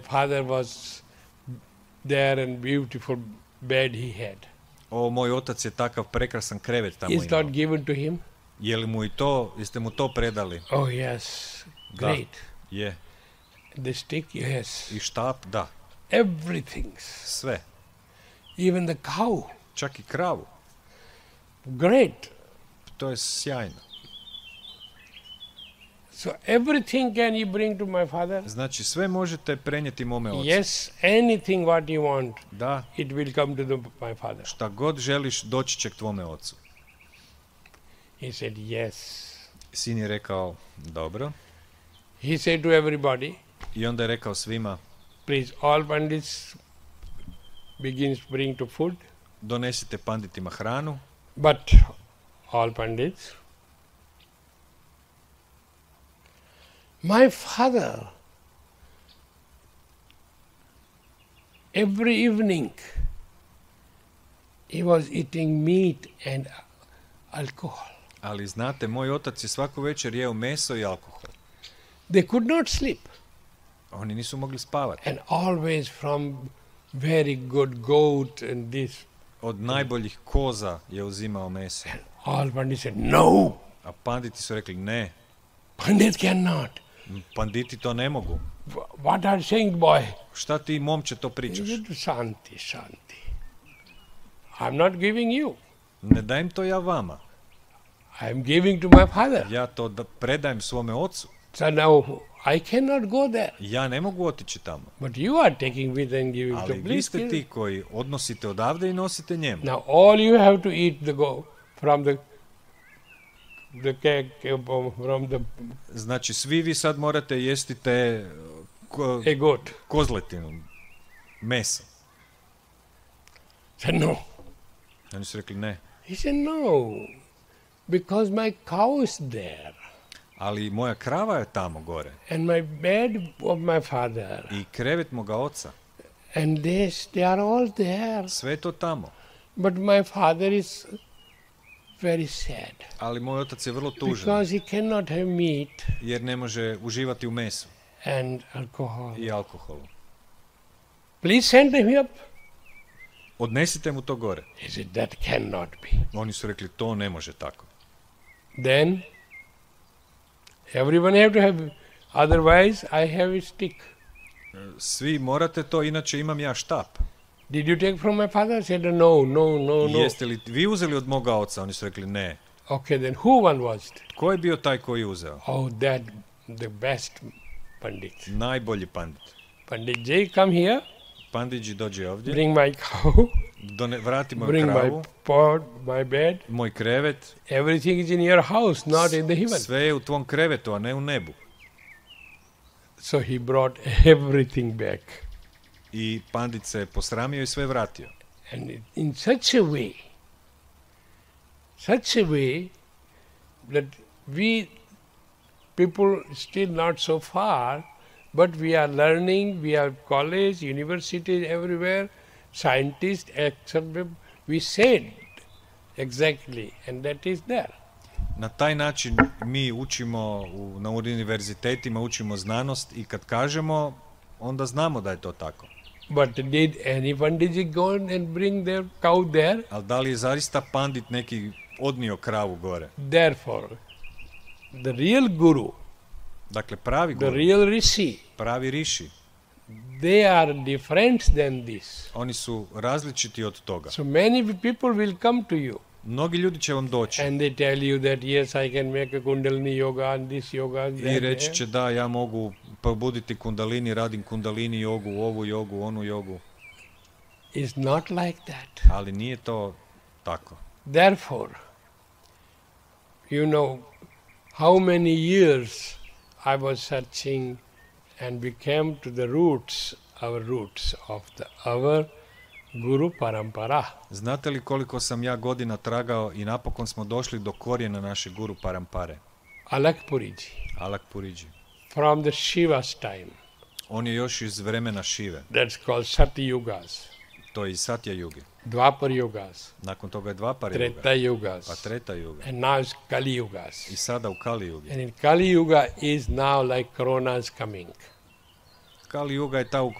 father was there and beautiful bed he had. O, moj otac je takav prekrasan krevet tamo Is imao. not given to him? Je li mu i to, jeste mu to predali? Oh yes, great. Je. The stick, yes. I štap, da. Everything. Sve. Even the cow. Čak i kravu. Great. To je sjajno. So everything can you bring to my father? Znači, sve možete prenijeti mome ocu. Yes, anything what you want, Da, it will come to my father. šta god želiš, doći će k tvome ocu. He said, yes. Sin je rekao, dobro. He said to everybody, I onda je rekao svima, please, all pandits begins bring to food, donesite panditima hranu, but all pandits. My father, every evening, he was eating meat and alcohol. ali znate, moj otac je svaku večer jeo meso i alkohol. They could not sleep. Oni nisu mogli spavati. And always from very good goat and this. Od najboljih koza je uzimao meso. All pandits said, no, A panditi su rekli, ne, pandit cannot. panditi to ne mogu. What are you saying, boy? Šta ti, momče, to He pričaš? said, Shanti, Shanti. I'm not giving you. Ne dajem to ja vama. I'm giving to my father. Ja to predajem svome ocu. So now I cannot go there. Ja ne mogu otići tamo. But you are taking with and giving to Ali vi please. ste ti koji odnosite odavde i nosite njemu. Now all you have to eat from the cake from the Znači, svi vi sad morate jesti te a goat. kozletinu, meso. Said no. Oni su rekli ne. He said no, because my cow is there Ali moja krava je tamo gore. and my bed of my father I krevet moga oca. and they are all there. Sve je to tamo. But my father is very sad Ali moj otac je vrlo tužan. because he cannot have meat Jer ne može uživati u mesu and alcohol. i alkoholu. Please send him up. Odnesite mu to gore. He said, that cannot be. Oni su rekli, to ne može tako. Then everyone have to have, otherwise I have a stick. Svi morate to, inače imam ja štap. Did you take from my father? He said, no. Jeste li vi uzeli od moga oca? Oni su rekli ne. Okay, then who one was it? Ko je bio taj koji je uzeo? Oh, that, the best Pandit. Najbolji pandit. Pandit Jay, come here, Panditji dođe ovdje, bring my cow, vrati moju bring kravu, my pot, my bed. moj krevet, Everything is in your house, not in the heaven. sve je u tvom krevetu, a ne u nebu. So he brought everything back. I pandit se posramio i sve vratio. And in such a way that we people still not so far, but we are learning, we are college, universities everywhere, scientists, etc. We said exactly, and that is there. Na taj način mi učimo na univerzitetima, učimo znanost i kad kažemo, onda znamo da je to tako. But did any Panditji go and bring their cow there? Ali da li je zaista pandit neki odnio kravu gore? Therefore, the real Guru, Dakle, pravi the guru, real Rishi, pravi riši, they are different than this. oni su različiti od toga. So many people will come to you Mnogi ljudi će vam doći and they tell you that yes, I can make a Kundalini yoga and this yoga and i that. reći će da, ja mogu probuditi kundalini, radim kundalini jogu, ovu jogu, onu jogu. It's not like that. Ali nije to tako. Therefore, you know how many years I was searching and we came to the roots of our Guru Parampara. Znate li koliko sam ja godina tragao i napokon smo došli do korijena naše Guru Parampare? Alakpuriji, Alakpuriji. from the Shiva's time. On je još iz vremena Šive. That's called Sati Yugas, To je iz Satya Yuge. Dvapar Yugas, Nakon toga je Dvapar Treta Yuga, Yugas, pa Treta Yuga. and now it's Kali Yugas. I sada u Kali Yugi. And in Kali Yuga is now like Corona is coming. Kali Yuga je ta u